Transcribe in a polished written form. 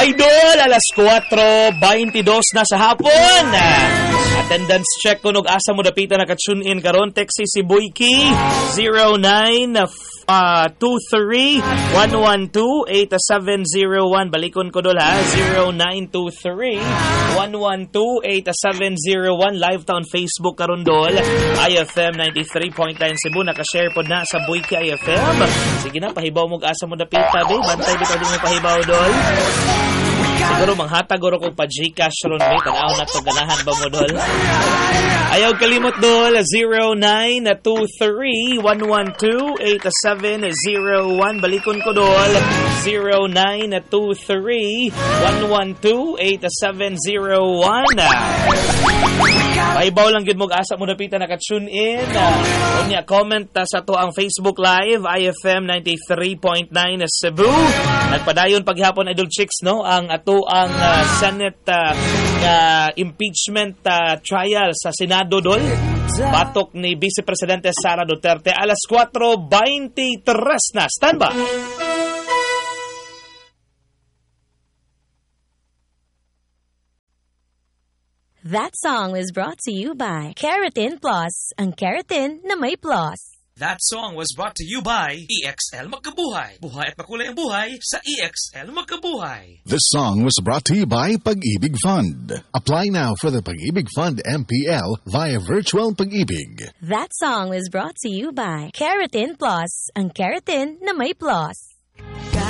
Idol, alas 4:22 na sa hapon. Attendance check kung asa mo dapitan naka-tune in karon. Text si Boyki 0923-112-8701. Balikon ko dol ha. 0923-112-8701. Live town Facebook karon dol. IFM 93.9 Cebu. Naka-share po na sa Boyki IFM. Sige na, pahibaw mo asa mo dapita. Bantay dito din mo pahibaw dol. Siguro manghatag guro ko pa Gcash ron may tanaw na to ganahan ba mo dol. Ayaw kalimot dol 0923-112-8701. Balikon ko dol 0923-112-8701. Pahibaw lang gid mo asa mo dapita naka-tune in. Unya comment sa to ang Facebook Live IFM 93.9 Cebu. Nagpadayon paghapon Idol Chicks no ang ato ang Senate impeachment trial sa Senado dol. Batok ni Vice Presidente Sara Duterte alas 4:23 na. Stand by. That song was brought to you by Keratin Plus, ang keratin na may plus. That song was brought to you by EXL Magkabuhay. Buhay at makulay ang buhay sa EXL Magkabuhay. This song was brought to you by Pag-ibig Fund. Apply now for the Pag-ibig Fund MPL via Virtual Pag-ibig. That song was brought to you by Keratin Plus, ang keratin na may plus.